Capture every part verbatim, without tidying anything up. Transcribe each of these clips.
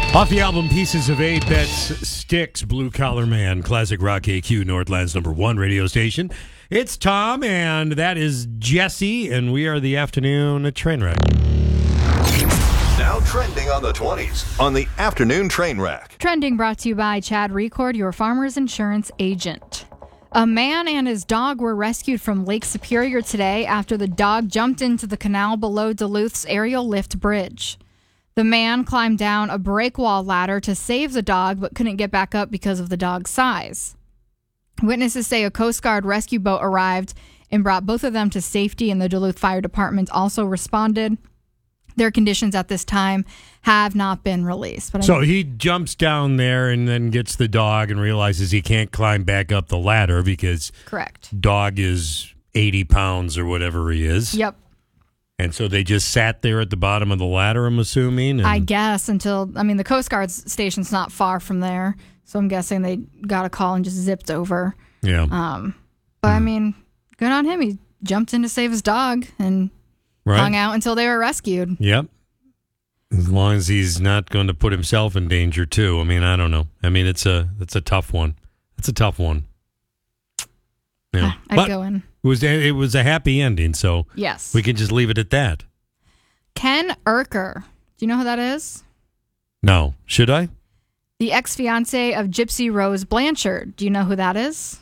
Off the album Pieces of Eight, that's Styx, Blue Collar Man, classic rock A Q, Northland's number one radio station. It's Tom, and that is Jesse, and we are the afternoon train wreck. Now trending on the twenties on the afternoon train wreck. Trending brought to you by Chad Record, your farmer's insurance agent. A man and his dog were rescued from Lake Superior today after the dog jumped into the canal below Duluth's aerial lift bridge. The man climbed down a break wall ladder to save the dog, but couldn't get back up because of the dog's size. Witnesses say a Coast Guard rescue boat arrived and brought both of them to safety, and the Duluth Fire Department also responded. Their conditions at this time have not been released. But so I mean, he jumps down there and then gets the dog and realizes he can't climb back up the ladder because correct. Dog is eighty pounds or whatever he is. Yep. And so they just sat there at the bottom of the ladder, I'm assuming? And I guess until, I mean, the Coast Guard station's not far from there, so I'm guessing they got a call and just zipped over. Yeah. Um, But, I mean, good on him. He jumped in to save his dog and right. hung out until they were rescued. Yep. As long as he's not going to put himself in danger, too. I mean, I don't know. I mean, it's a it's a tough one. It's a tough one. Yeah. I'd but go in. It was, it was a happy ending, so Yes. we can just leave it at that. Ken Urker. Do you know who that is? No. Should I? The ex-fiance of Gypsy Rose Blanchard. Do you know who that is?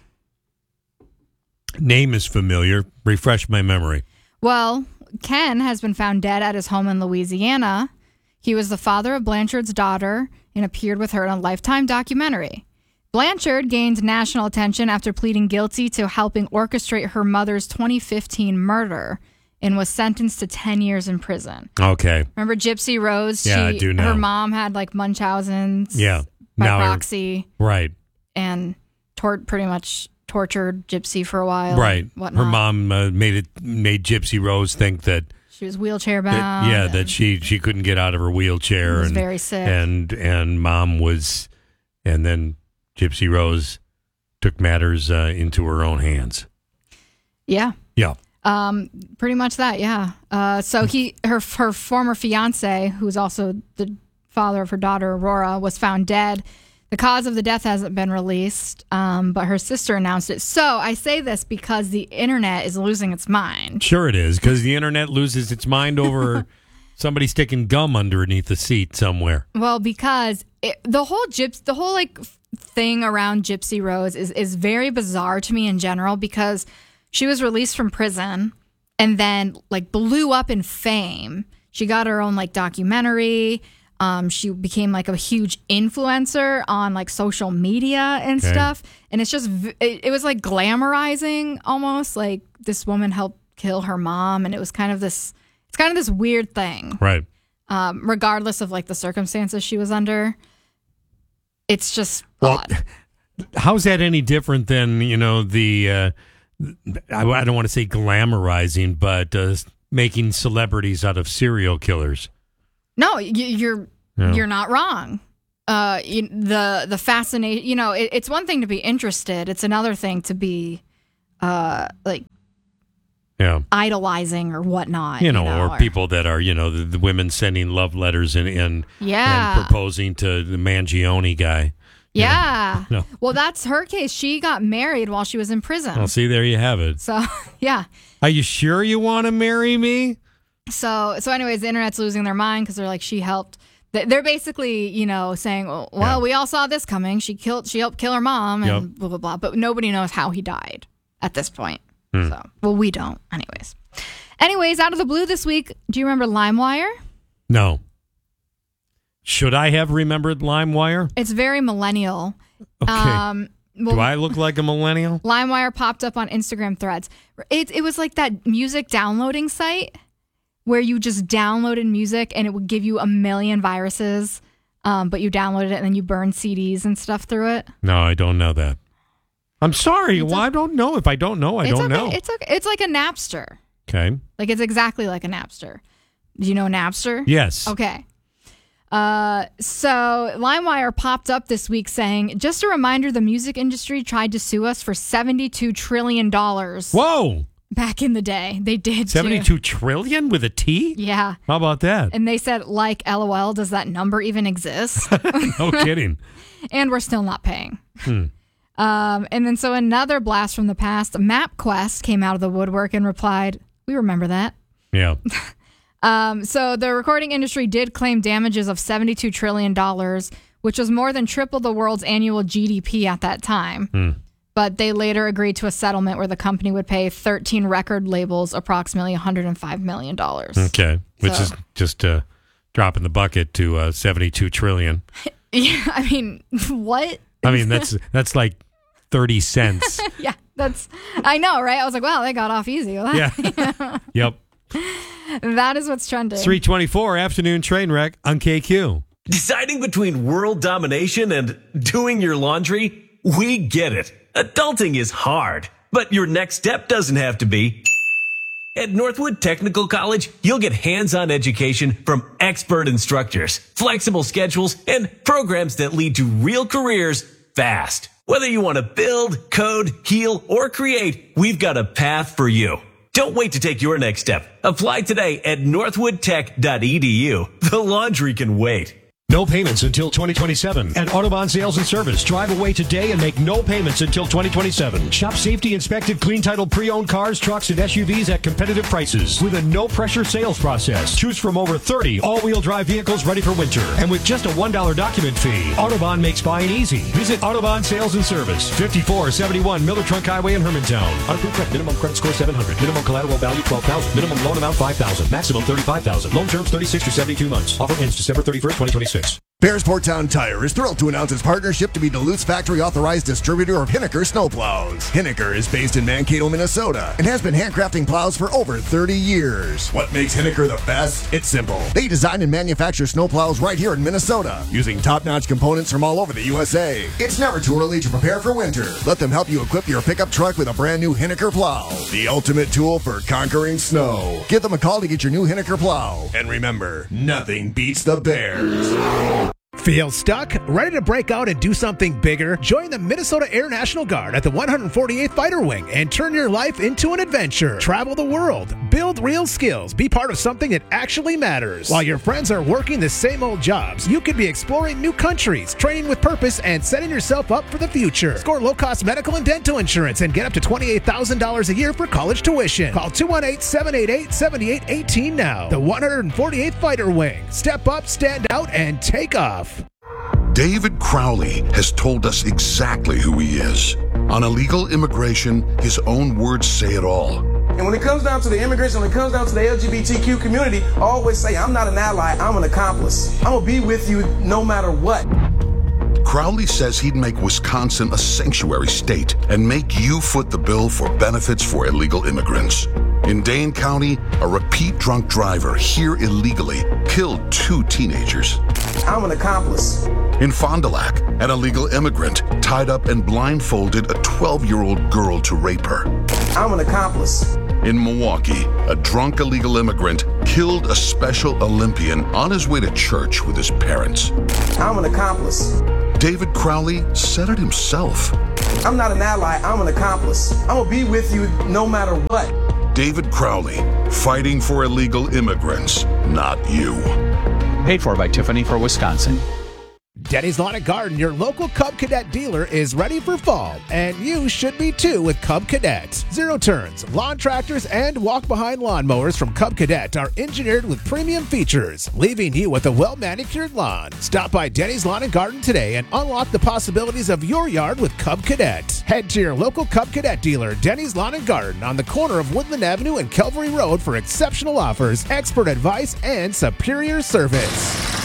Name is familiar. Refresh my memory. Well, Ken has been found dead at his home in Louisiana. He was the father of Blanchard's daughter and appeared with her in a Lifetime documentary. Blanchard gained national attention after pleading guilty to helping orchestrate her mother's twenty fifteen murder and was sentenced to ten years in prison. Okay. Remember Gypsy Rose? Yeah, she, I do know. Her mom had like Munchausen's Yeah. by Now I- proxy Right. and tor- pretty much tortured Gypsy for a while. Right. and whatnot. Her mom uh, made it made Gypsy Rose think that, She was wheelchair that bound. yeah, that she, she couldn't get out of her wheelchair. was and, very sick. And and mom was, and then Gypsy Rose took matters uh, into her own hands. Yeah. Yeah. Um, pretty much that, yeah. Uh, so he, her, her former fiance, who's also the father of her daughter Aurora, was found dead. The cause of the death hasn't been released, um, but her sister announced it. So I say this because the internet is losing its mind. Sure it is, because the internet loses its mind over somebody sticking gum underneath the seat somewhere. Well, because it, the whole gyps, the whole like f- thing around Gypsy Rose is is very bizarre to me in general, because she was released from prison and then like blew up in fame. She got her own like documentary. Um, she became like a huge influencer on like social media and Okay. stuff. And it's just, v- it, it was like glamorizing almost, like this woman helped kill her mom. And it was kind of this, it's kind of this weird thing. Right. Um, regardless of like the circumstances she was under. It's just Well, odd. how's that any different than, you know, the, uh, I, I don't want to say glamorizing, but uh, making celebrities out of serial killers? No, you, you're Yeah. you're not wrong. Uh, you, the the fascination. You know, it, it's one thing to be interested. It's another thing to be, uh, like Yeah. idolizing or whatnot. You know, or people that are, you know, the, the women sending love letters and, and, Yeah. and proposing to the Mangione guy. Yeah. No. Well, that's her case. She got married while she was in prison. Well, see, there you have it. So yeah. Are you sure you want to marry me? So, so anyways, the internet's losing their mind because they're like, she helped. They- They're basically, you know, saying, well, Yeah. we all saw this coming. She killed, she helped kill her mom and Yep. blah, blah, blah. But nobody knows how he died at this point. Hmm. So, well, we don't. Anyways. Anyways, out of the blue this week, do you remember LimeWire? No. Should I have remembered LimeWire? It's very millennial. Okay. Um, well, Do I look like a millennial? LimeWire popped up on Instagram threads. It, it was like that music downloading site where you just downloaded music and it would give you a million viruses, um, but you downloaded it and then you burned C Ds and stuff through it. No, I don't know that. I'm sorry. It's well, okay. I don't know. If I don't know, I it's don't okay. know. It's okay. It's like a Napster. Okay. Like it's exactly like a Napster. Do you know Napster? Yes. Okay. Uh, so LimeWire popped up this week saying, just a reminder, the music industry tried to sue us for seventy-two trillion dollars Whoa. back in the day. They did, seventy-two too. trillion with a T? Yeah. How about that? And they said, like, LOL, does that number even exist? No kidding. And we're still not paying. Hmm. Um, and then so another blast from the past, MapQuest came out of the woodwork and replied, we remember that. Yeah. um, so the recording industry did claim damages of seventy-two trillion dollars, which was more than triple the world's annual G D P at that time. Hmm. But they later agreed to a settlement where the company would pay thirteen record labels approximately one hundred five million dollars. Okay. Which So- is just a drop in the bucket to uh, seventy-two trillion dollars. Yeah, I mean, what? I mean, that's that's like thirty cents. Yeah, that's, I know, right? I was like, wow, they got off easy. Yeah. Yep. That is what's trending. three twenty-four afternoon train wreck on K Q. Deciding between world domination and doing your laundry? We get it. Adulting is hard, but your next step doesn't have to be. At Northwood Technical College, you'll get hands-on education from expert instructors, flexible schedules, and programs that lead to real careers fast. Whether you want to build, code, heal, or create, we've got a path for you. Don't wait to take your next step. Apply today at northwood tech dot e d u. The laundry can wait. No payments until twenty twenty-seven. At Autobahn Sales and Service, drive away today and make no payments until twenty twenty-seven. Shop safety inspected, clean title pre-owned cars, trucks, and S U Vs at competitive prices with a no-pressure sales process. Choose from over thirty all-wheel drive vehicles ready for winter. And with just a one dollar document fee, Autobahn makes buying easy. Visit Autobahn Sales and Service, fifty-four seventy-one Miller Trunk Highway in Hermantown. Unapproved credit, minimum credit score seven hundred. Minimum collateral value twelve thousand. Minimum loan amount five thousand. Maximum thirty-five thousand. Loan terms thirty-six to seventy-two months. Offer ends December thirty-first, twenty twenty-six. Bearsport Town Tire is thrilled to announce its partnership to be Duluth's factory-authorized distributor of Hinneker snowplows. Hinneker is based in Mankato, Minnesota, and has been handcrafting plows for over thirty years. What makes Hinneker the best? It's simple. They design and manufacture snowplows right here in Minnesota, using top-notch components from all over the U S A. It's never too early to prepare for winter. Let them help you equip your pickup truck with a brand new Hinneker plow, the ultimate tool for conquering snow. Give them a call to get your new Hinneker plow. And remember, nothing beats the Bears. Feel stuck? Ready to break out and do something bigger? Join the Minnesota Air National Guard at the one hundred forty-eighth Fighter Wing and turn your life into an adventure. Travel the world, build real skills, be part of something that actually matters. While your friends are working the same old jobs, you could be exploring new countries, training with purpose, and setting yourself up for the future. Score low-cost medical and dental insurance and get up to twenty-eight thousand dollars a year for college tuition. Call two one eight, seven eight eight, seven eight one eight now. The one hundred forty-eighth Fighter Wing. Step up, stand out, and take off. David Crowley has told us exactly who he is. On illegal immigration, his own words say it all. And when it comes down to the immigration, when it comes down to the L G B T Q community, I always say, I'm not an ally, I'm an accomplice. I'm gonna be with you no matter what. Crowley says he'd make Wisconsin a sanctuary state and make you foot the bill for benefits for illegal immigrants. In Dane County, a repeat drunk driver here illegally killed two teenagers. I'm an accomplice. In Fond du Lac, an illegal immigrant tied up and blindfolded a twelve-year-old girl to rape her. I'm an accomplice. In Milwaukee, a drunk illegal immigrant killed a Special Olympian on his way to church with his parents. I'm an accomplice. David Crowley said it himself. I'm not an ally, I'm an accomplice. I'm gonna be with you no matter what. David Crowley, fighting for illegal immigrants, not you. Paid for by Tiffany for Wisconsin. Denny's Lawn and Garden, your local Cub Cadet dealer, is ready for fall, and you should be too with Cub Cadet. Zero turns, lawn tractors, and walk-behind lawnmowers from Cub Cadet are engineered with premium features, leaving you with a well-manicured lawn. Stop by Denny's Lawn and Garden today and unlock the possibilities of your yard with Cub Cadet. Head to your local Cub Cadet dealer, Denny's Lawn and Garden, on the corner of Woodland Avenue and Calvary Road for exceptional offers, expert advice, and superior service.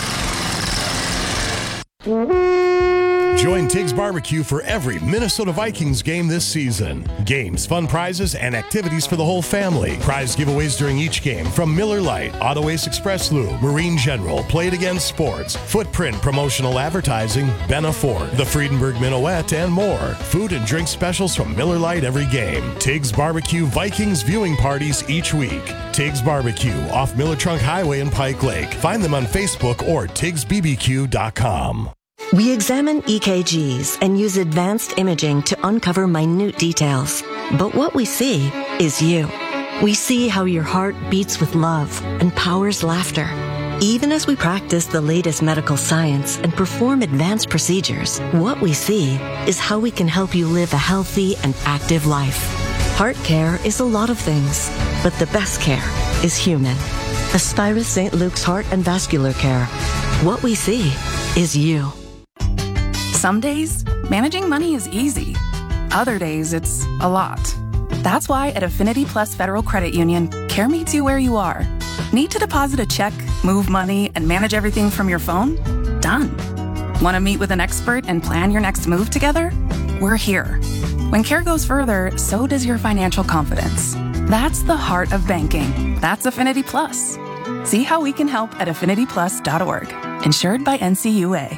Join Tig's Barbecue for every Minnesota Vikings game this season. Games, fun prizes, and activities for the whole family. Prize giveaways during each game from Miller Lite, Auto Ace Express Lube, Marine General, Play It Again Sports, Footprint Promotional Advertising, Benafort, the Friedenberg Minuet, and more. Food and drink specials from Miller Lite every game. Tig's Barbecue Vikings viewing parties each week. Tig's Barbecue off Miller Trunk Highway in Pike Lake. Find them on Facebook or tigs b b q dot com. We examine E K Gs and use advanced imaging to uncover minute details. But what we see is you. We see how your heart beats with love and powers laughter. Even as we practice the latest medical science and perform advanced procedures, what we see is how we can help you live a healthy and active life. Heart care is a lot of things, but the best care is human. Aspirus Saint Luke's Heart and Vascular Care. What we see is you. Some days, managing money is easy. Other days, it's a lot. That's why at Affinity Plus Federal Credit Union, care meets you where you are. Need to deposit a check, move money, and manage everything from your phone? Done. Want to meet with an expert and plan your next move together? We're here. When care goes further, so does your financial confidence. That's the heart of banking. That's Affinity Plus. See how we can help at affinity plus dot org. Insured by N C U A.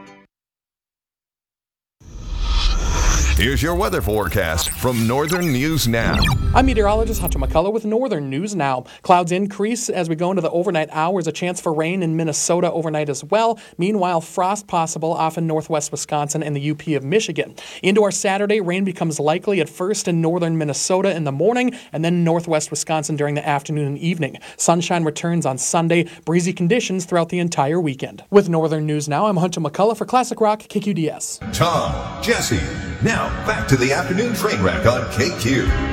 Here's your weather forecast from Northern News Now. I'm meteorologist Hunter McCullough with Northern News Now. Clouds increase as we go into the overnight hours. A chance for rain in Minnesota overnight as well. Meanwhile, frost possible off in northwest Wisconsin and the U P of Michigan. Into our Saturday, rain becomes likely at first in northern Minnesota in the morning and then northwest Wisconsin during the afternoon and evening. Sunshine returns on Sunday. Breezy conditions throughout the entire weekend. With Northern News Now, I'm Hunter McCullough for Classic Rock K Q D S. Tom, Jesse, now back to the afternoon train wreck on K Q.